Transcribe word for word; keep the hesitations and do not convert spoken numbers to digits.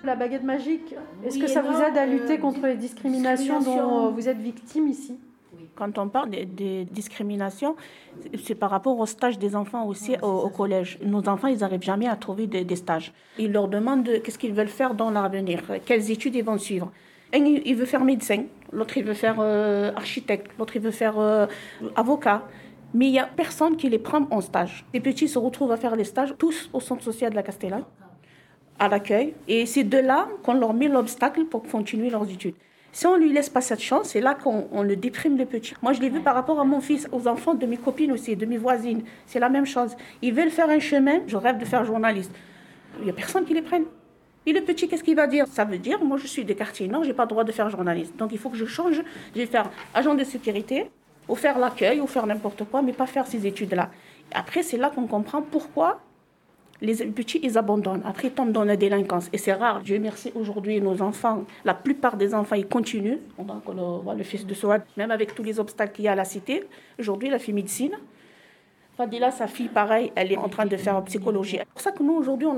La baguette magique, est-ce Oui que ça et vous non, aide à lutter euh, contre les discriminations discrimination. dont euh, vous êtes victime ici? Quand on parle des, des discriminations, c'est par rapport aux stages des enfants aussi ouais, au, au collège. Nos enfants, ils n'arrivent jamais à trouver des, des stages. Ils leur demandent qu'est-ce qu'ils veulent faire dans l'avenir, quelles études ils vont suivre. Un, il veut faire médecin, l'autre, il veut faire euh, architecte, l'autre, il veut faire euh, avocat. Mais il n'y a personne qui les prend en stage. Les petits se retrouvent à faire les stages, tous au centre social de la Castellane, à l'accueil. Et c'est de là qu'on leur met l'obstacle pour continuer leurs études. Si on ne lui laisse pas cette chance, c'est là qu'on on le déprime les petits. Moi, je l'ai vu par rapport à mon fils, aux enfants de mes copines aussi, de mes voisines. C'est la même chose. Ils veulent faire un chemin, je rêve de faire journaliste. Il n'y a personne qui les prenne. Et le petit, qu'est-ce qu'il va dire? Ça veut dire, moi, je suis des quartiers nord, je n'ai pas le droit de faire journaliste. Donc, il faut que je change. Je vais faire agent de sécurité, ou faire l'accueil, ou faire n'importe quoi, mais pas faire ces études-là. Après, c'est là qu'on comprend pourquoi les petits, ils abandonnent. Après, ils tombent dans la délinquance. Et c'est rare. Dieu merci, aujourd'hui, nos enfants, la plupart des enfants, ils continuent. On voit le, le fils de Souad, même avec tous les obstacles qu'il y a à la cité. Aujourd'hui, il a fait médecine. Fadila, sa fille, pareil, elle est en train de faire psychologie. C'est pour ça que nous, aujourd'hui, on